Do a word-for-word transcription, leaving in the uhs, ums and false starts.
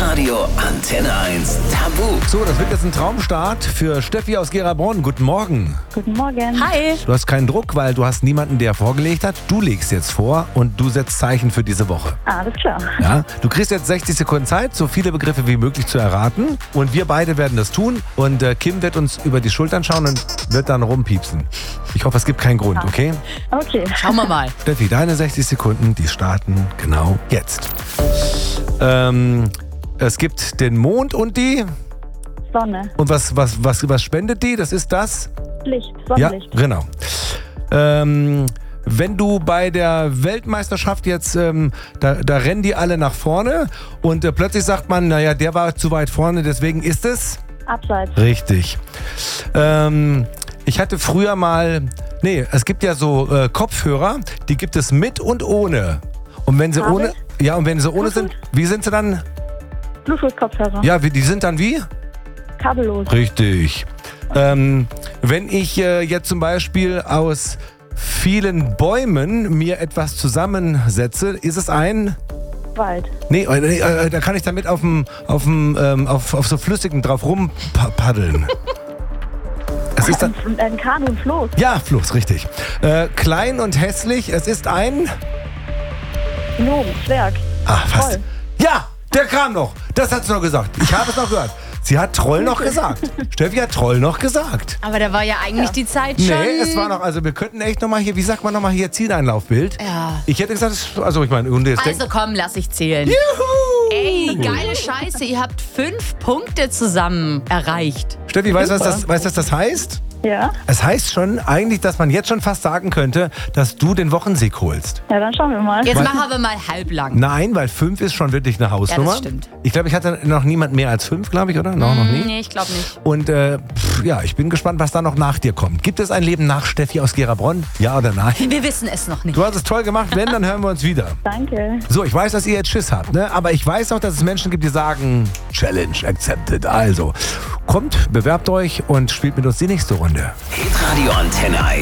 Hitradio Antenne eins Tabu. So, das wird jetzt ein Traumstart für Steffi aus Gera-Bronn. Guten Morgen. Guten Morgen. Hi. Du hast keinen Druck, weil du hast niemanden, der vorgelegt hat. Du legst jetzt vor und du setzt Zeichen für diese Woche. Alles klar. Ja? Du kriegst jetzt sechzig Sekunden Zeit, so viele Begriffe wie möglich zu erraten. Und wir beide werden das tun. Und äh, Kim wird uns über die Schultern schauen und wird dann rumpiepsen. Ich hoffe, es gibt keinen Grund, okay? Okay. Schauen wir mal. Steffi, deine sechzig Sekunden, die starten genau jetzt. Ähm, es gibt den Mond und die... Sonne. Und was, was, was, was spendet die? Das ist das? Licht. Ja, Sonnenlicht. genau. Ähm, wenn du bei der Weltmeisterschaft jetzt, ähm, da, da rennen die alle nach vorne und äh, plötzlich sagt man, naja, der war zu weit vorne, deswegen ist es? Abseits. Richtig. Ähm, ich hatte früher mal, nee, es gibt ja so äh, Kopfhörer, die gibt es mit und ohne. Und wenn sie Kabel? ohne, ja, und wenn sie ohne sind, wie sind sie dann? Bluetooth-Kopfhörer. Ja, wie, die sind dann wie? Kabellos. Richtig. Ähm, wenn ich äh, jetzt zum Beispiel aus vielen Bäumen mir etwas zusammensetze, ist es ein... Wald. Nee, äh, äh, da kann ich damit auf, dem, auf, dem, ähm, auf, auf so Flüssigen drauf rumpaddeln. Es ist dann, Ein, ein Kanu, ein Floß. ja, Fluss, richtig. Äh, klein und hässlich, es ist ein... Gnom, Zwerg. Ah, fast. Troll. Ja, der kam noch. Das hat sie noch gesagt. Ich habe es noch gehört. Sie hat Troll noch gesagt. Steffi hat Troll noch gesagt. Aber da war ja eigentlich die Zeit schon. Nee, es war noch, also wir könnten echt nochmal hier, wie sagt man nochmal hier, Zieleinlaufbild. Ja. Ich hätte gesagt, das, also ich meine, und jetzt Also komm, lass ich zählen. Juhu! Ey, geile Scheiße, ihr habt fünf Punkte zusammen erreicht. Steffi, weißt du, was das, weißt, was das heißt? Ja. Es heißt schon eigentlich, dass man jetzt schon fast sagen könnte, dass du den Wochensieg holst. Ja, dann schauen wir mal. Jetzt Weil- machen wir mal halblang. Nein, weil fünf ist schon wirklich eine Hausnummer. Ja, das stimmt. Ich glaube, ich hatte noch niemand mehr als fünf, glaube ich, oder? No, noch nie. Nee, ich glaube nicht. Und äh, pff, ja, ich bin gespannt, was da noch nach dir kommt. Gibt es ein Leben nach Steffi aus Gera-Bronn? Ja oder nein? Wir wissen es noch nicht. Du hast es toll gemacht. Wenn, dann hören wir uns wieder. Danke. So, ich weiß, dass ihr jetzt Schiss habt, ne? Aber ich weiß auch, dass es Menschen gibt, die sagen, Challenge accepted. Also, kommt, bewerbt euch und spielt mit uns die nächste Runde. Hitradio Antenne eins.